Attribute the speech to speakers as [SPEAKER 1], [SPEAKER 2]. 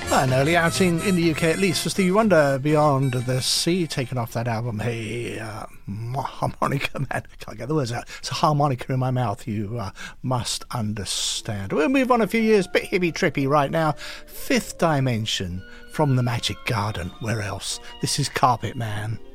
[SPEAKER 1] An early outing in the UK, at least, for Stevie Wonder, Beyond the Sea, taken off that album. Hey, harmonica man, can't get the words out. It's a harmonica in my mouth, you must understand. We'll move on a few years, bit hippie trippy right now. Fifth Dimension from the Magic Garden. Where else? This is Carpet Man.